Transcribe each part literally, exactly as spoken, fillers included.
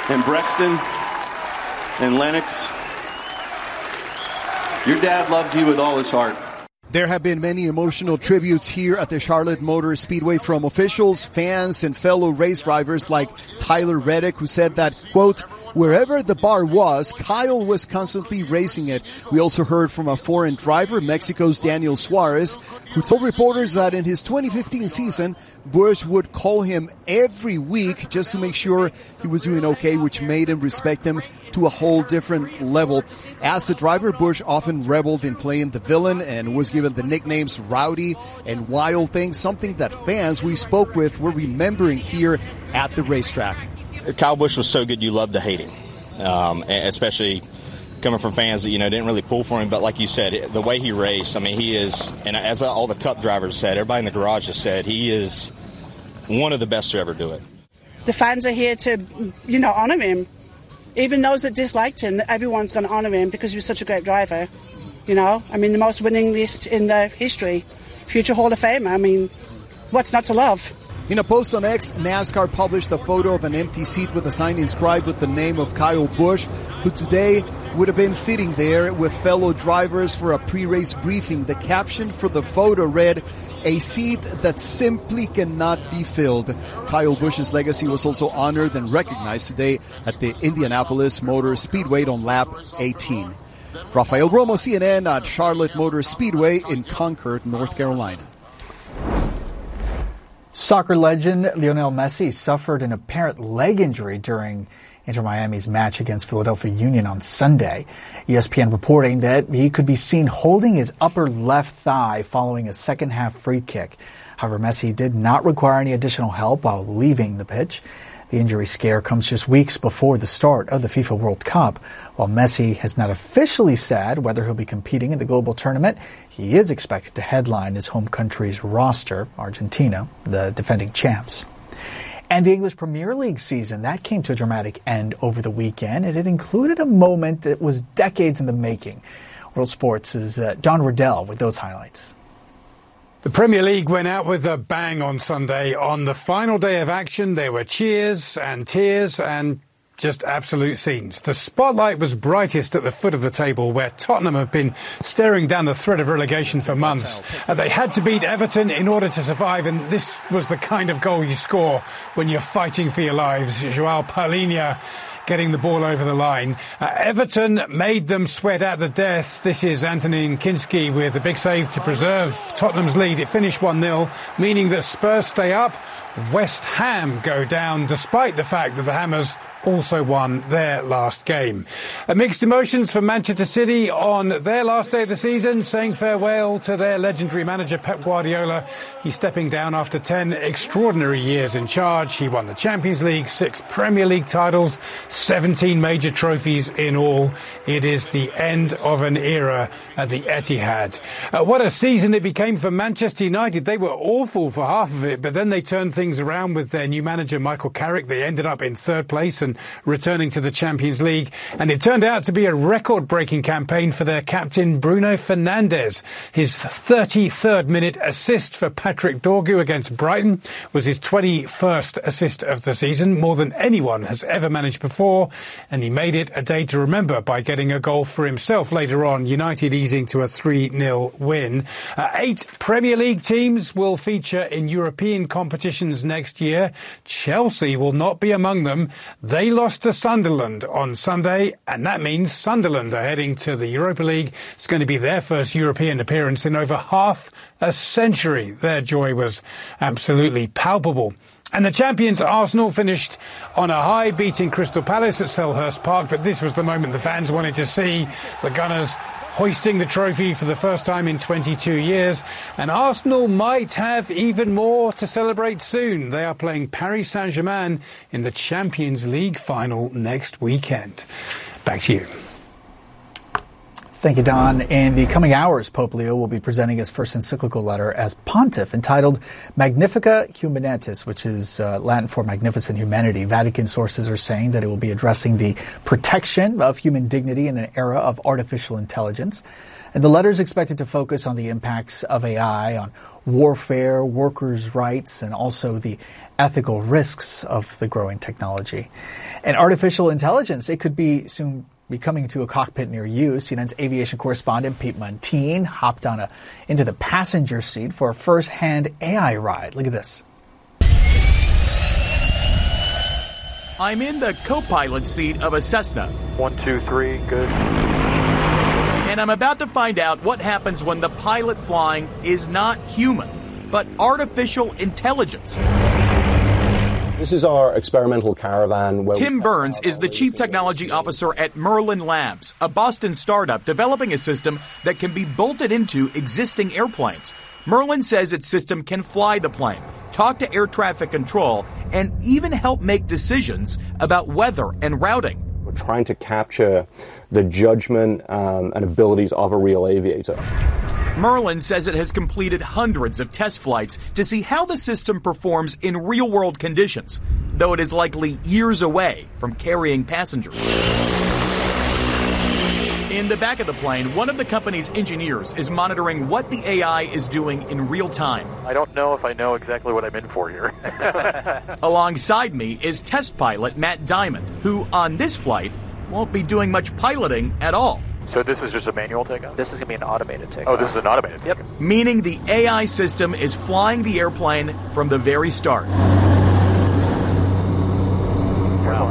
and Brexton and Lennox, your dad loved you with all his heart. There have been many emotional tributes here at the Charlotte Motor Speedway from officials, fans, and fellow race drivers like Tyler Reddick, who said that, quote, wherever the bar was, Kyle was constantly racing it. We also heard from a foreign driver, Mexico's Daniel Suarez, who told reporters that in his twenty fifteen season, Busch would call him every week just to make sure he was doing okay, which made him respect him to a whole different level. As a driver, Busch often reveled in playing the villain and was given the nicknames Rowdy and Wild Thing, something that fans we spoke with were remembering here at the racetrack. Kyle Busch was so good you loved to hate him, um, especially coming from fans that, you know, didn't really pull for him. But like you said, the way he raced, I mean, he is, and as all the Cup drivers said, everybody in the garage has said, he is one of the best to ever do it. The fans are here to, you know, honor him. Even those that disliked him, everyone's going to honor him because he was such a great driver. You know, I mean, the most winning list in the history, future Hall of Famer. I mean, what's not to love? In a post on X, NASCAR published a photo of an empty seat with a sign inscribed with the name of Kyle Busch, who today would have been sitting there with fellow drivers for a pre-race briefing. The caption for the photo read, "A seat that simply cannot be filled." Kyle Busch's legacy was also honored and recognized today at the Indianapolis Motor Speedway on lap eighteen. Rafael Romo, C N N at Charlotte Motor Speedway in Concord, North Carolina. Soccer legend Lionel Messi suffered an apparent leg injury during Inter Miami's match against Philadelphia Union on Sunday. E S P N reporting that he could be seen holding his upper left thigh following a second-half free kick. However, Messi did not require any additional help while leaving the pitch. The injury scare comes just weeks before the start of the FIFA World Cup. While Messi has not officially said whether he'll be competing in the global tournament, he is expected to headline his home country's roster, Argentina, the defending champs. And the English Premier League season, that came to a dramatic end over the weekend, and it included a moment that was decades in the making. World Sports' uh, Don Riddell with those highlights. The Premier League went out with a bang on Sunday. On the final day of action, there were cheers and tears and just absolute scenes. The spotlight was brightest at the foot of the table, where Tottenham have been staring down the threat of relegation for months. Uh, they had to beat Everton in order to survive, and this was the kind of goal you score when you're fighting for your lives. Joao Paulinho getting the ball over the line. Uh, Everton made them sweat out the death. This is Antonin Kinski with a big save to preserve Tottenham's lead. It finished one nil, meaning that Spurs stay up. West Ham go down, despite the fact that the Hammers also won their last game. Uh, mixed emotions for Manchester City on their last day of the season, saying farewell to their legendary manager Pep Guardiola. He's stepping down after ten extraordinary years in charge. He won the Champions League, six Premier League titles, seventeen major trophies in all. It is the end of an era at the Etihad. Uh, what a season it became for Manchester United. They were awful for half of it, but then they turned things around with their new manager Michael Carrick. They ended up in third place and returning to the Champions League. And it turned out to be a record-breaking campaign for their captain Bruno Fernandes. His thirty-third minute assist for Patrick Dorgu against Brighton was his twenty-first assist of the season, more than anyone has ever managed before. And he made it a day to remember by getting a goal for himself later on, United easing to a three nil win. Uh, eight Premier League teams will feature in European competitions next year. Chelsea will not be among them. They lost to Sunderland on Sunday, and that means Sunderland are heading to the Europa League. It's going to be their first European appearance in over half a century. Their joy was absolutely palpable. And the champions Arsenal finished on a high, beating Crystal Palace at Selhurst Park, but this was the moment the fans wanted to see. The Gunners hoisting the trophy for the first time in twenty-two years. And Arsenal might have even more to celebrate soon. They are playing Paris Saint-Germain in the Champions League final next weekend. Back to you. Thank you, Don. In the coming hours, Pope Leo will be presenting his first encyclical letter as pontiff entitled Magnificat Humanitas, which is uh, Latin for magnificent humanity. Vatican sources are saying that it will be addressing the protection of human dignity in an era of artificial intelligence. And the letter is expected to focus on the impacts of A I on warfare, workers' rights, and also the ethical risks of the growing technology. And artificial intelligence, it could be soon be coming to a cockpit near you. C N N's aviation correspondent Pete Muntean hopped on a into the passenger seat for a first-hand A I ride. Look at this. I'm in the co-pilot seat of a Cessna. One, two, three, good. And I'm about to find out what happens when the pilot flying is not human, but artificial intelligence. This is our experimental caravan. Where Tim Burns is the chief technology officer at Merlin Labs, a Boston startup developing a system that can be bolted into existing airplanes. Merlin says its system can fly the plane, talk to air traffic control, and even help make decisions about weather and routing. We're trying to capture the judgment um, and abilities of a real aviator. Merlin says it has completed hundreds of test flights to see how the system performs in real-world conditions, though it is likely years away from carrying passengers. In the back of the plane, one of the company's engineers is monitoring what the A I is doing in real time. I don't know if I know exactly what I'm in for here. Alongside me is test pilot Matt Diamond, who on this flight won't be doing much piloting at all. So this is just a manual takeoff? This is going to be an automated takeoff. Oh, this is an automated takeoff. Yep. Meaning the A I system is flying the airplane from the very start. Wow.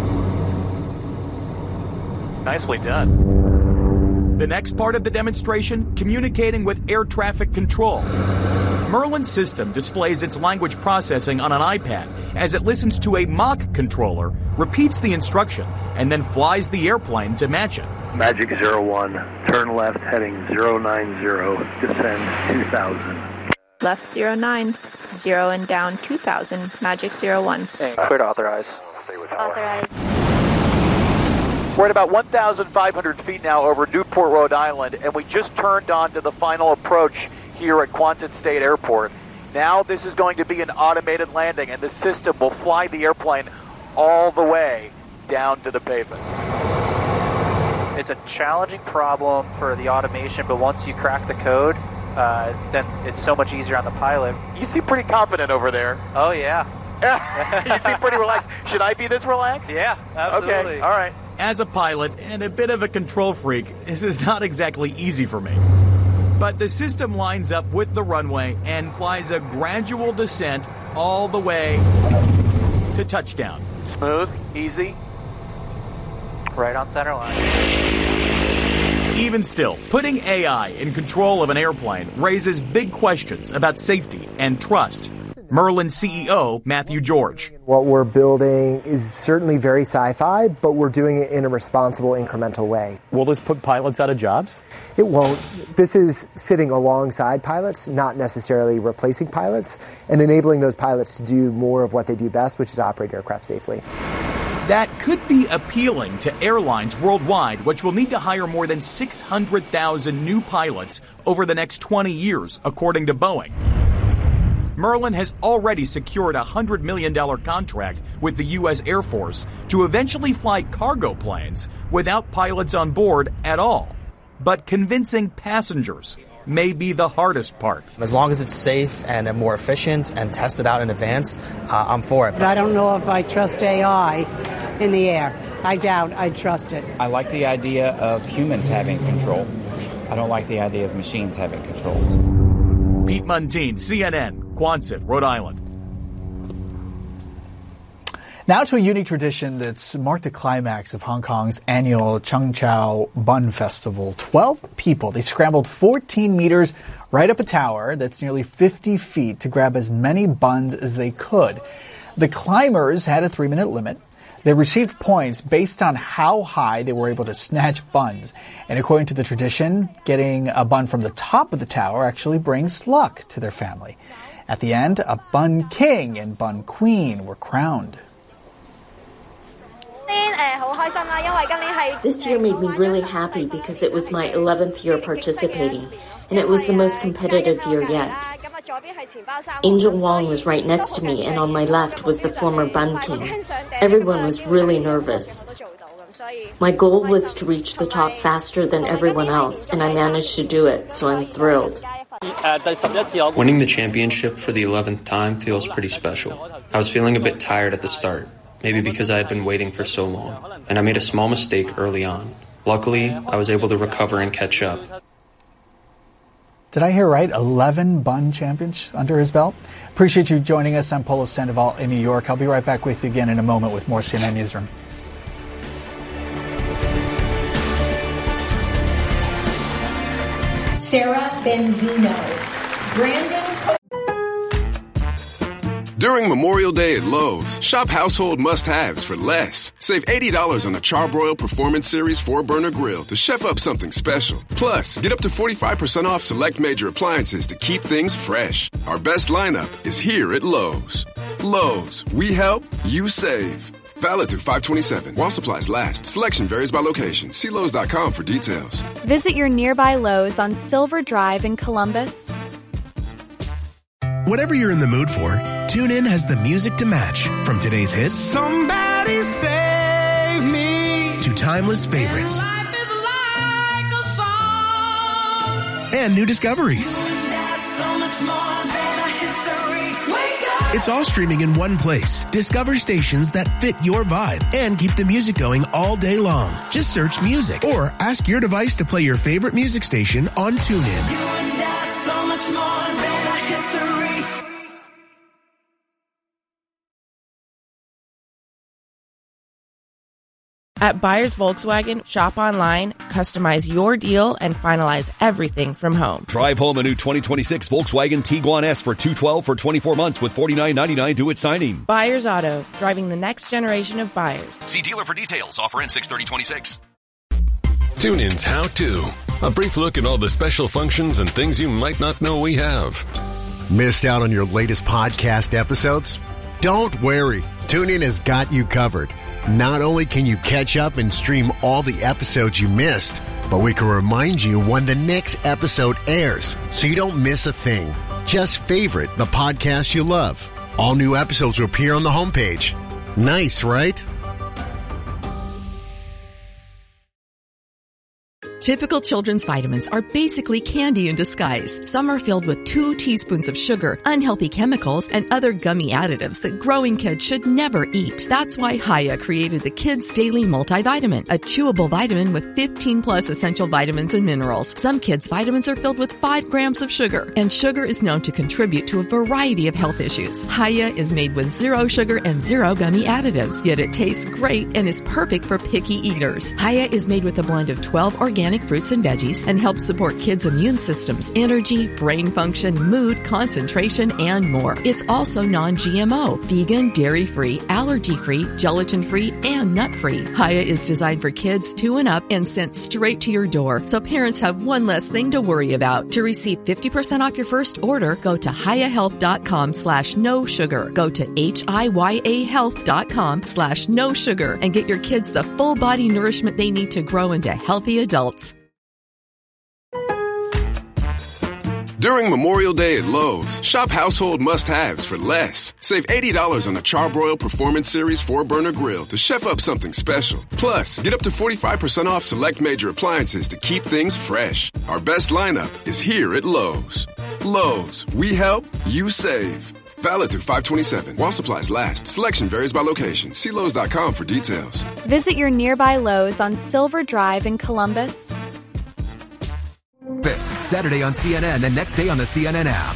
Nicely done. The next part of the demonstration, communicating with air traffic control. Merlin's system displays its language processing on an iPad as it listens to a Mach controller, repeats the instruction, and then flies the airplane to match it. Magic zero one, turn left heading zero nine zero, descend two thousand. Left zero nine, zero and down two thousand, Magic zero one. And clear to authorize. Authorize. We're at about one thousand five hundred feet now over Newport, Rhode Island, and we just turned on to the final approach here at Quonset State Airport. Now this is going to be an automated landing, and the system will fly the airplane all the way down to the pavement. It's a challenging problem for the automation, but once you crack the code, uh, then it's so much easier on the pilot. You seem pretty confident over there. Oh, yeah. You seem pretty relaxed. Should I be this relaxed? Yeah, absolutely. Okay, all right. As a pilot and a bit of a control freak, this is not exactly easy for me. But the system lines up with the runway and flies a gradual descent all the way to touchdown. Smooth, easy. Right on center line. Even still, putting A I in control of an airplane raises big questions about safety and trust. Merlin C E O Matthew George. What we're building is certainly very sci-fi, but we're doing it in a responsible, incremental way. Will this put pilots out of jobs? It won't. This is sitting alongside pilots, not necessarily replacing pilots, and enabling those pilots to do more of what they do best, which is operate aircraft safely. That could be appealing to airlines worldwide, which will need to hire more than six hundred thousand new pilots over the next twenty years, according to Boeing. Merlin has already secured a one hundred million dollars contract with the U S Air Force to eventually fly cargo planes without pilots on board at all. But convincing passengers may be the hardest part. As long as it's safe and more efficient and tested out in advance, uh, I'm for it. But I don't know if I trust A I in the air. I doubt I'd trust it. I like the idea of humans having control. I don't like the idea of machines having control. Pete Muntean, C N N, Quonset, Rhode Island. Now to a unique tradition that's marked the climax of Hong Kong's annual Cheung Chau Bun Festival. Twelve people, they scrambled fourteen meters right up a tower that's nearly fifty feet to grab as many buns as they could. The climbers had a three-minute limit. They received points based on how high they were able to snatch buns. And according to the tradition, getting a bun from the top of the tower actually brings luck to their family. At the end, a bun king and bun queen were crowned. This year made me really happy because it was my eleventh year participating, and it was the most competitive year yet. Angel Wong was right next to me, and on my left was the former Bun King. Everyone was really nervous. My goal was to reach the top faster than everyone else, and I managed to do it, so I'm thrilled. Winning the championship for the eleventh time feels pretty special. I was feeling a bit tired at the start, maybe because I had been waiting for so long, and I made a small mistake early on. Luckily, I was able to recover and catch up. Did I hear right? eleven Bun champions under his belt? Appreciate you joining us. I'm Polo Sandoval in New York. I'll be right back with you again in a moment with more C N N Newsroom. Sarah Benzino, Brandon. During Memorial Day at Lowe's, shop household must-haves for less. Save eighty dollars on the Charbroil Performance Series four burner grill to chef up something special. Plus, get up to forty-five percent off select major appliances to keep things fresh. Our best lineup is here at Lowe's. Lowe's, we help, you save. Valid through five twenty-seven. While supplies last. Selection varies by location. See Lowe's dot com for details. Visit your nearby Lowe's on Silver Drive in Columbus. Whatever you're in the mood for, TuneIn has the music to match. From today's hits, Somebody save me, to timeless favorites, and life is like a song, and new discoveries. You and I, so much more than a history. Wake up. It's all streaming in one place. Discover stations that fit your vibe and keep the music going all day long. Just search music or ask your device to play your favorite music station on TuneIn. You and I, so much more than a history. At Buyers Volkswagen, shop online, customize your deal, and finalize everything from home. Drive home a new twenty twenty-six Volkswagen Tiguan S for two hundred twelve dollars for twenty-four months with forty-nine ninety-nine due at signing. Buyers Auto, driving the next generation of buyers. See dealer for details. Offer in six thirty twenty-six. TuneIn's How To. A brief look at all the special functions and things you might not know we have. Missed out on your latest podcast episodes? Don't worry. TuneIn has got you covered. Not only can you catch up and stream all the episodes you missed, but we can remind you when the next episode airs so you don't miss a thing. Just favorite the podcast you love. All new episodes will appear on the homepage. Nice, right? Typical children's vitamins are basically candy in disguise. Some are filled with two teaspoons of sugar, unhealthy chemicals, and other gummy additives that growing kids should never eat. That's why Hiya created the Kids Daily Multivitamin, a chewable vitamin with fifteen plus essential vitamins and minerals. Some kids' vitamins are filled with five grams of sugar, and sugar is known to contribute to a variety of health issues. Hiya is made with zero sugar and zero gummy additives, yet it tastes great and is perfect for picky eaters. Hiya is made with a blend of twelve organic fruits and veggies and helps support kids' immune systems, energy, brain function, mood, concentration, and more. It's also non-G M O, vegan, dairy-free, allergy-free, gelatin-free, and nut-free. Hiya is designed for kids two and up and sent straight to your door, so parents have one less thing to worry about. To receive fifty percent off your first order, go to hiyahealth.com slash no sugar. Go to H-I-Y-A health.com slash no sugar and get your kids the full body nourishment they need to grow into healthy adults. During Memorial Day at Lowe's, shop household must-haves for less. Save eighty dollars on the Charbroil Performance Series four burner grill to chef up something special. Plus, get up to forty-five percent off select major appliances to keep things fresh. Our best lineup is here at Lowe's. Lowe's, we help, you save. Valid through five twenty-seven. While supplies last. Selection varies by location. See Lowe's dot com for details. Visit your nearby Lowe's on Silver Drive in Columbus. This Saturday on C N N and next day on the C N N app.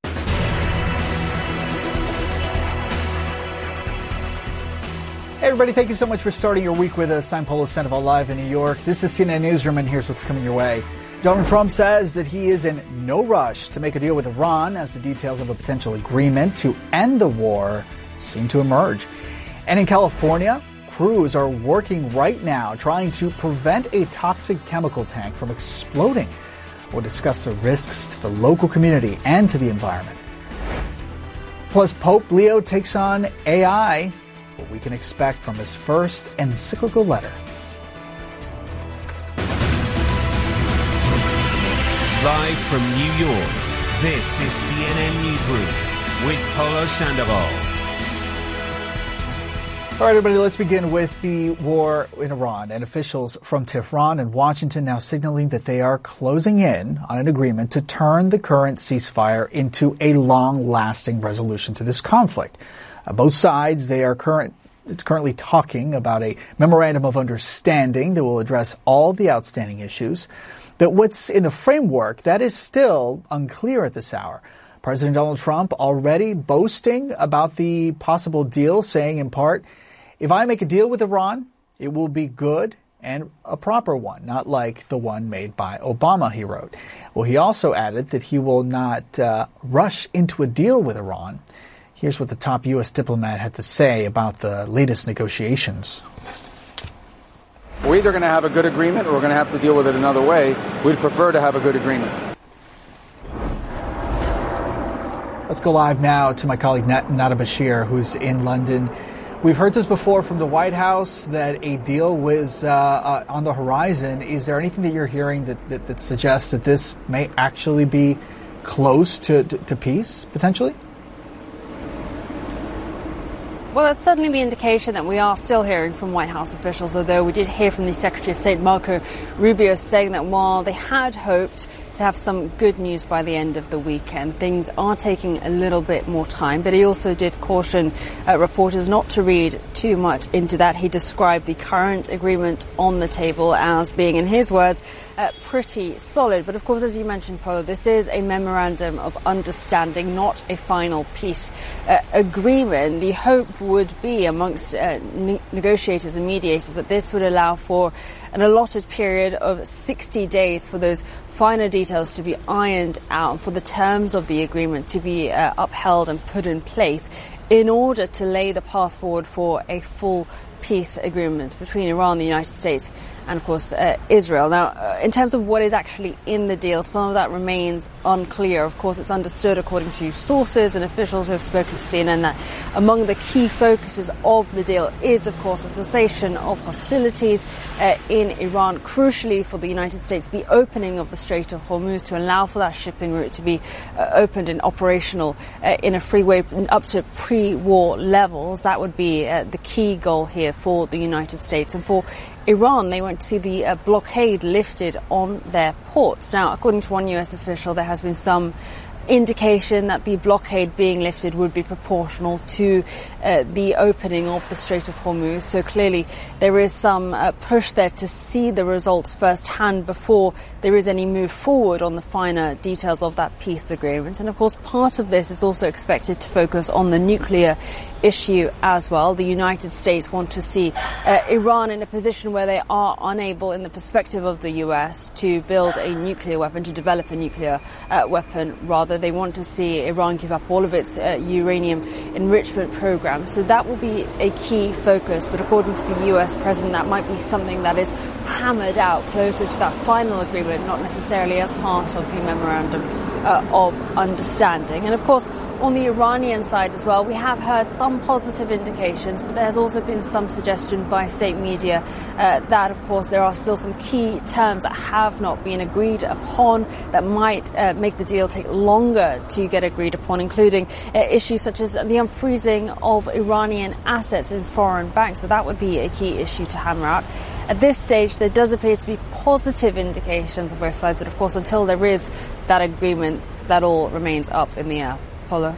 Hey everybody, thank you so much for starting your week with us. I'm Polo Sandoval live in New York. This is C N N Newsroom, and here's what's coming your way. Donald Trump says that he is in no rush to make a deal with Iran as the details of a potential agreement to end the war seem to emerge. And in California, crews are working right now trying to prevent a toxic chemical tank from exploding. We'll discuss the risks to the local community and to the environment. Plus, Pope Leo takes on A I, what we can expect from his first encyclical letter. Live from New York, this is C N N Newsroom with Polo Sandoval. All right, everybody, let's begin with the war in Iran. And officials from Tehran and Washington now signaling that they are closing in on an agreement to turn the current ceasefire into a long-lasting resolution to this conflict. Uh, both sides, they are current, currently talking about a memorandum of understanding that will address all the outstanding issues. But what's in the framework, that is still unclear at this hour. President Donald Trump already boasting about the possible deal, saying in part, if I make a deal with Iran, it will be good and a proper one, not like the one made by Obama, he wrote. Well, he also added that he will not uh, rush into a deal with Iran. Here's what the top U S diplomat had to say about the latest negotiations. We're either going to have a good agreement or we're going to have to deal with it another way. We'd prefer to have a good agreement. Let's go live now to my colleague Nada Bashir, who's in London. We've heard this before from the White House that a deal was uh, uh, on the horizon. Is there anything that you're hearing that, that, that suggests that this may actually be close to, to, to peace, potentially? Well, that's certainly the indication that we are still hearing from White House officials, although we did hear from the Secretary of State, Marco Rubio, saying that while they had hoped to have some good news by the end of the weekend, things are taking a little bit more time. But he also did caution uh, reporters not to read too much into that. He described the current agreement on the table as being, in his words, uh, pretty solid. But of course, as you mentioned, Polo, this is a memorandum of understanding, not a final peace uh, agreement. The hope would be amongst uh, ne- negotiators and mediators that this would allow for an allotted period of sixty days for those finer details to be ironed out, for the terms of the agreement to be uh, upheld and put in place in order to lay the path forward for a full peace agreement between Iran and the United States and, of course, uh, Israel. Now, uh, in terms of what is actually in the deal, some of that remains unclear. Of course, it's understood, according to sources and officials who have spoken to C N N, that among the key focuses of the deal is, of course, a cessation of hostilities uh, in Iran. Crucially for the United States, the opening of the Strait of Hormuz to allow for that shipping route to be uh, opened and operational uh, in a free way up to pre-war levels. That would be uh, the key goal here for the United States. And for Iran, they want to see the uh, blockade lifted on their ports. Now, according to one U S official, there has been some indication that the blockade being lifted would be proportional to uh, the opening of the Strait of Hormuz. So clearly there is some uh, push there to see the results firsthand before there is any move forward on the finer details of that peace agreement. And of course, part of this is also expected to focus on the nuclear issue as well. The United States want to see uh, Iran in a position where they are unable, in the perspective of the U S, to build a nuclear weapon, to develop a nuclear uh, weapon. Rather, they want to see Iran give up all of its uh, uranium enrichment program. So that will be a key focus. But according to the U S president, that might be something that is hammered out closer to that final agreement, not necessarily as part of the memorandum uh, of understanding. And of course, on the Iranian side as well, we have heard some positive indications, but there has also been some suggestion by state media uh, that, of course, there are still some key terms that have not been agreed upon that might uh, make the deal take longer to get agreed upon, including uh, issues such as the unfreezing of Iranian assets in foreign banks. So that would be a key issue to hammer out. At this stage, there does appear to be positive indications on both sides, but of course, until there is that agreement, that all remains up in the air. Polo.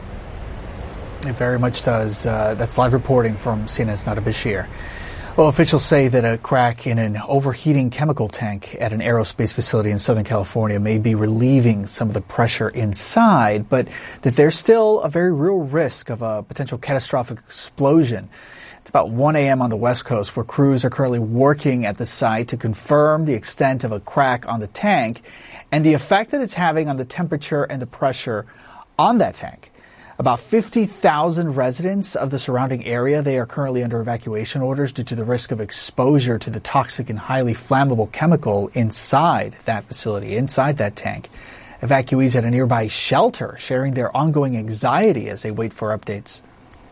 It very much does. Uh, that's live reporting from C N N's Nada Bashir. Well, officials say that a crack in an overheating chemical tank at an aerospace facility in Southern California may be relieving some of the pressure inside, but that there's still a very real risk of a potential catastrophic explosion. It's about one a.m. on the West Coast, where crews are currently working at the site to confirm the extent of a crack on the tank and the effect that it's having on the temperature and the pressure on that tank. About fifty thousand residents of the surrounding area, they are currently under evacuation orders due to the risk of exposure to the toxic and highly flammable chemical inside that facility, inside that tank. Evacuees at a nearby shelter sharing their ongoing anxiety as they wait for updates.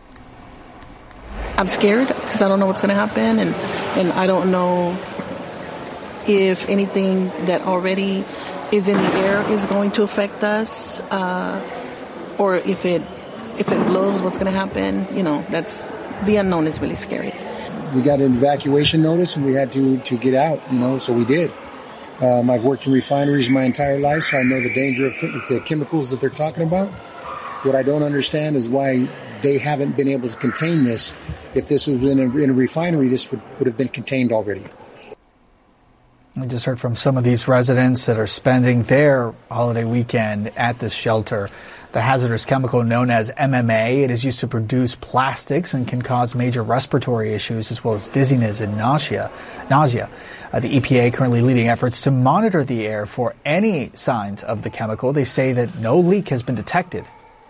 I'm scared because I don't know what's going to happen, and, and I don't know if anything that already is in the air is going to affect us. Uh, Or if it if it blows, what's going to happen? You know, that's the unknown is really scary. We got an evacuation notice and we had to, to get out, you know, so we did. Um, I've worked in refineries my entire life, so I know the danger of the chemicals that they're talking about. What I don't understand is why they haven't been able to contain this. If this was in a, in a refinery, this would, would have been contained already. We just heard from some of these residents that are spending their holiday weekend at this shelter. The hazardous chemical known as M M A, it is used to produce plastics and can cause major respiratory issues as well as dizziness and nausea. nausea. Uh, the E P A currently leading efforts to monitor the air for any signs of the chemical. They say that no leak has been detected.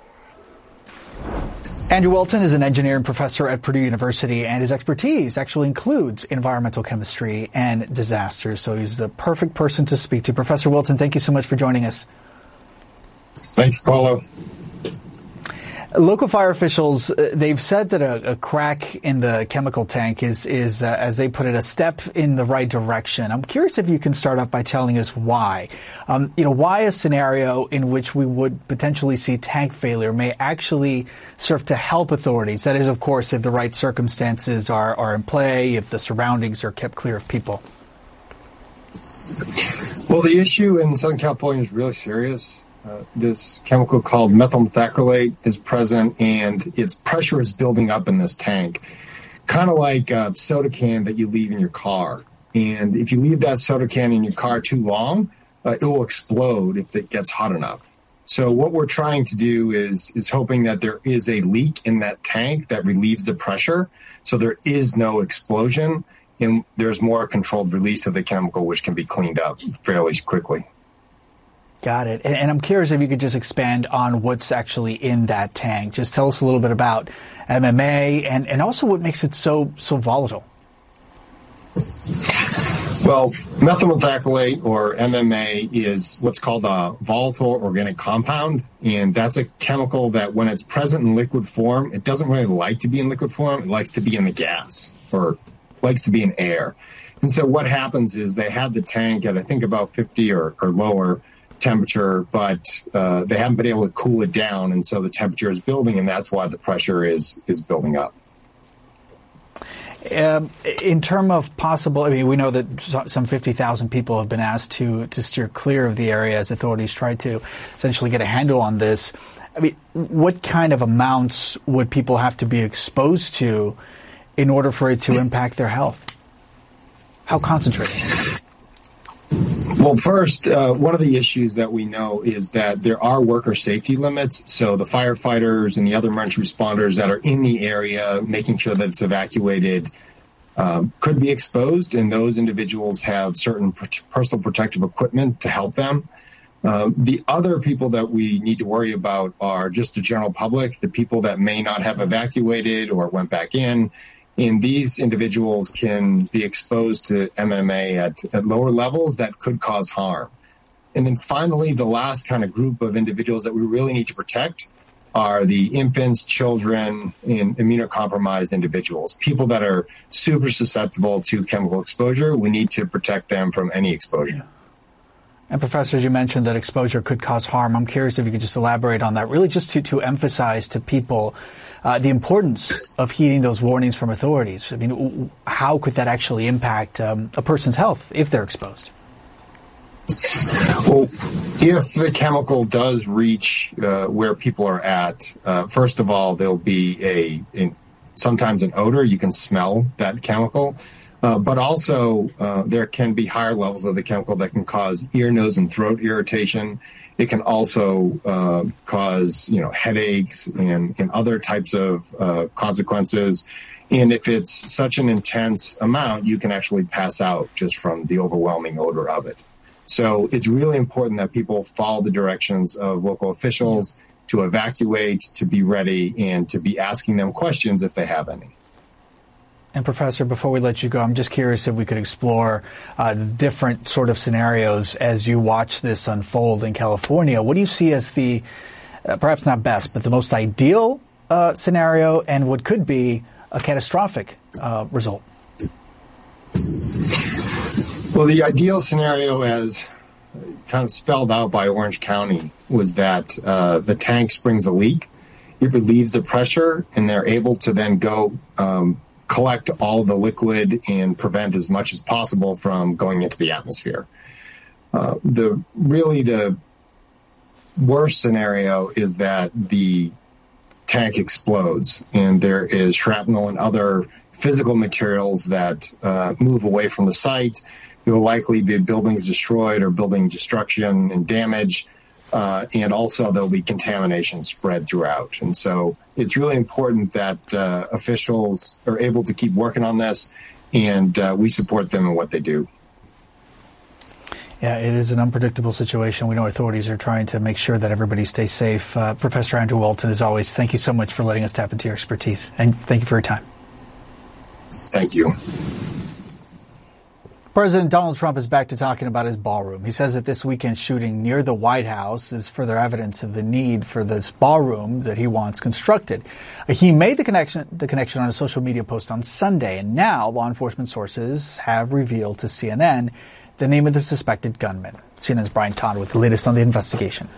Andrew Welton is an engineering professor at Purdue University, and his expertise actually includes environmental chemistry and disasters. So he's the perfect person to speak to. Professor Welton, thank you so much for joining us. Thanks, Paulo. Local fire officials, uh, they've said that a, a crack in the chemical tank is, is uh, as they put it, a step in the right direction. I'm curious if you can start off by telling us why. Um, you know, why a scenario in which we would potentially see tank failure may actually serve to help authorities. That is, of course, if the right circumstances are, are in play, if the surroundings are kept clear of people. Well, the issue in Southern California is really serious. Uh, this chemical called methyl methacrylate is present, and its pressure is building up in this tank, kind of like a soda can that you leave in your car. And if you leave that soda can in your car too long, uh, it will explode if it gets hot enough. So what we're trying to do is is hoping that there is a leak in that tank that relieves the pressure, so there is no explosion, and there's more controlled release of the chemical, which can be cleaned up fairly quickly. Got it. And, and I'm curious if you could just expand on what's actually in that tank. Just tell us a little bit about M M A and, and also what makes it so so volatile. Well, methyl methacrylate, or M M A, is what's called a volatile organic compound, and that's a chemical that when it's present in liquid form, it doesn't really like to be in liquid form. It likes to be in the gas, or likes to be in air. And so what happens is they have the tank at, I think, about fifty or, or lower temperature, but uh, they haven't been able to cool it down, and so the temperature is building, and that's why the pressure is is building up. Um, in terms of possible, I mean, we know that some fifty thousand people have been asked to to steer clear of the area as authorities try to essentially get a handle on this. I mean, what kind of amounts would people have to be exposed to in order for it to impact their health? How concentrated? Well, first, uh, one of the issues that we know is that there are worker safety limits. So the firefighters and the other emergency responders that are in the area making sure that it's evacuated um, could be exposed, and those individuals have certain personal protective equipment to help them. Uh, the other people that we need to worry about are just the general public, the people that may not have evacuated or went back in. And these individuals can be exposed to M M A at, at lower levels that could cause harm. And then finally, the last kind of group of individuals that we really need to protect are the infants, children, and immunocompromised individuals, people that are super susceptible to chemical exposure. We need to protect them from any exposure. And Professor, as you mentioned that exposure could cause harm, I'm curious if you could just elaborate on that, really just to, to emphasize to people Uh, the importance of heeding those warnings from authorities. I mean, how could that actually impact um, a person's health if they're exposed? Well, if the chemical does reach uh, where people are at, uh, first of all, there'll be a, a sometimes an odor. You can smell that chemical. Uh, but also, uh, there can be higher levels of the chemical that can cause ear, nose, and throat irritation. It can also uh, cause, you know, headaches and, and other types of uh, consequences. And if it's such an intense amount, you can actually pass out just from the overwhelming odor of it. So it's really important that people follow the directions of local officials to evacuate, to be ready, and to be asking them questions if they have any. And Professor, before we let you go, I'm just curious if we could explore uh, different sort of scenarios as you watch this unfold in California. What do you see as the, uh, perhaps not best, but the most ideal uh, scenario, and what could be a catastrophic uh, result? Well, the ideal scenario, as kind of spelled out by Orange County, was that uh, the tank springs a leak. it relieves the pressure, and they're able to then go um, collect all the liquid and prevent as much as possible from going into the atmosphere. Uh, the really the worst scenario is that the tank explodes and there is shrapnel and other physical materials that uh, move away from the site. There will likely be buildings destroyed or building destruction and damage, uh, and also there'll be contamination spread throughout. And so it's really important that uh, officials are able to keep working on this, and uh, we support them in what they do. Yeah, it is an unpredictable situation. We know authorities are trying to make sure that everybody stays safe. Uh, Professor Andrew Walton, as always, thank you so much for letting us tap into your expertise, and thank you for your time. Thank you. President Donald Trump is back to talking about his ballroom. He says that this weekend shooting near the White House is further evidence of the need for this ballroom that he wants constructed. He made the connection, the connection on a social media post on Sunday, and now law enforcement sources have revealed to C N N the name of the suspected gunman. C N N's Brian Todd with the latest on the investigation.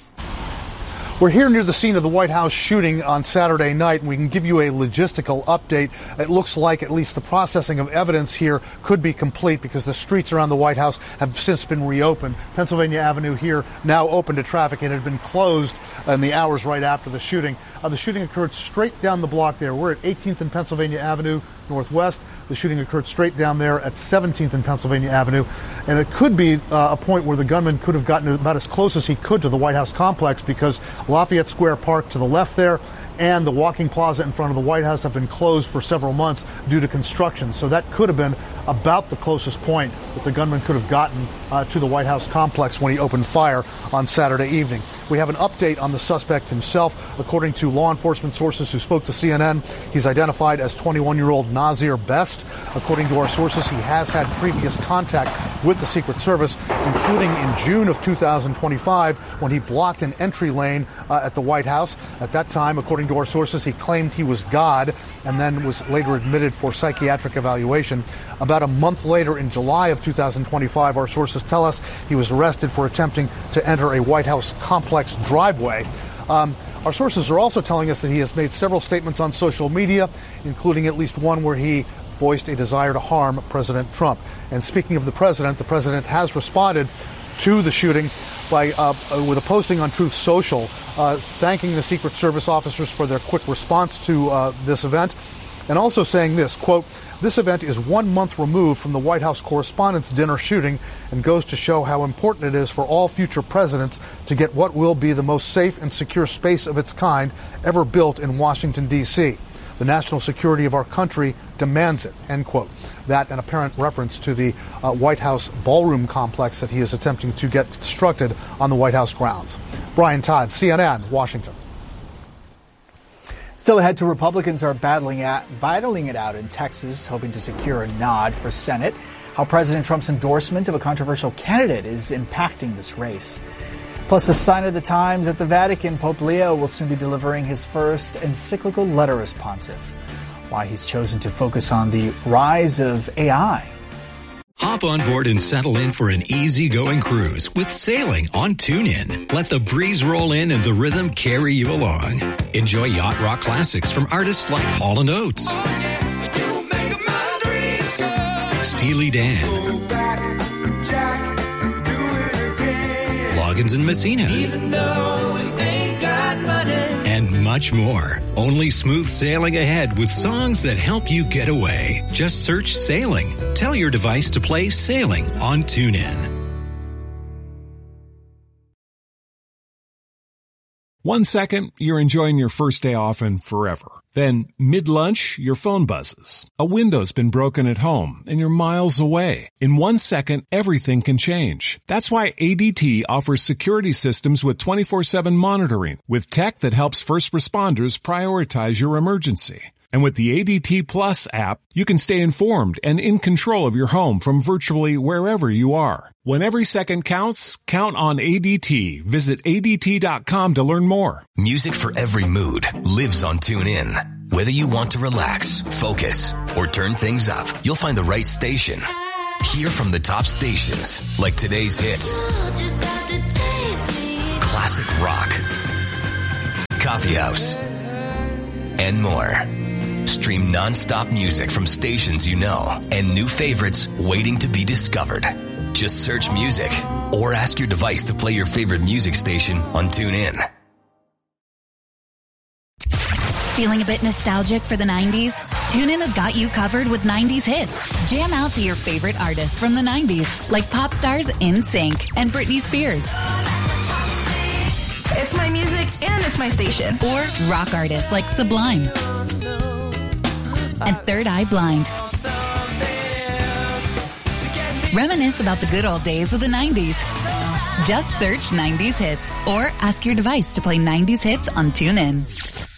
We're here near the scene of the White House shooting on Saturday night, and we can give you a logistical update. It looks like at least the processing of evidence here could be complete because the streets around the White House have since been reopened. Pennsylvania Avenue here now open to traffic. It had been closed in the hours right after the shooting. Uh, the shooting occurred straight down the block there. We're at eighteenth and Pennsylvania Avenue Northwest. The shooting occurred straight down there at seventeenth and Pennsylvania Avenue. And it could be uh, a point where the gunman could have gotten about as close as he could to the White House complex because Lafayette Square Park to the left there and the walking plaza in front of the White House have been closed for several months due to construction. So that could have been about the closest point that the gunman could have gotten uh, to the White House complex when he opened fire on Saturday evening. We have an update on the suspect himself. According to law enforcement sources who spoke to C N N, he's identified as twenty-one-year-old Nazir Best. According to our sources, he has had previous contact with the Secret Service, including in June of two thousand twenty-five when he blocked an entry lane uh, at the White House. At that time, according to our sources, he claimed he was God and then was later admitted for psychiatric evaluation. About a month later, in July of two thousand twenty-five, our sources tell us he was arrested for attempting to enter a White House complex driveway. Um, our sources are also telling us that he has made several statements on social media, including at least one where he voiced a desire to harm President Trump. And speaking of the president, the president has responded to the shooting by uh, with a posting on Truth Social, uh, thanking the Secret Service officers for their quick response to uh, this event, and also saying this, quote, "This event is one month removed from the White House Correspondents' Dinner shooting and goes to show how important it is for all future presidents to get what will be the most safe and secure space of its kind ever built in Washington, D C The national security of our country demands it," end quote. That an apparent reference to the uh, White House ballroom complex that he is attempting to get constructed on the White House grounds. Brian Todd, C N N, Washington. Still ahead to Republicans are battling at, battling it out in Texas, hoping to secure a nod for Senate. How President Trump's endorsement of a controversial candidate is impacting this race. Plus, a sign of the times at the Vatican, Pope Leo will soon be delivering his first encyclical letter as pontiff. Why he's chosen to focus on the rise of A I. Hop on board and settle in for an easygoing cruise with sailing on TuneIn. Let the breeze roll in and the rhythm carry you along. Enjoy yacht rock classics from artists like Hall and Oates, Steely Dan, Loggins and Messina, even though we ain't got money, and much more. Only smooth sailing ahead with songs that help you get away. Just search Sailing. Tell your device to play Sailing on TuneIn. One second, you're enjoying your first day off and forever. Then, mid-lunch, your phone buzzes. A window's been broken at home, and you're miles away. In one second, everything can change. That's why A D T offers security systems with twenty-four seven monitoring, with tech that helps first responders prioritize your emergency. And with the A D T Plus app, you can stay informed and in control of your home from virtually wherever you are. When every second counts, count on A D T. Visit A D T dot com to learn more. Music for every mood lives on TuneIn. Whether you want to relax, focus, or turn things up, you'll find the right station. Hear from the top stations, like today's hits, classic rock, coffee house, and more. Stream non-stop music from stations you know and new favorites waiting to be discovered. Just search music or ask your device to play your favorite music station on TuneIn. Feeling a bit nostalgic for the nineties? TuneIn has got you covered with nineties hits. Jam out to your favorite artists from the nineties, like pop stars In Sync and Britney Spears. It's my music and it's my station. Or rock artists like Sublime and Third Eye Blind. Reminisce about the good old days of the nineties. Just search nineties hits or ask your device to play nineties hits on TuneIn.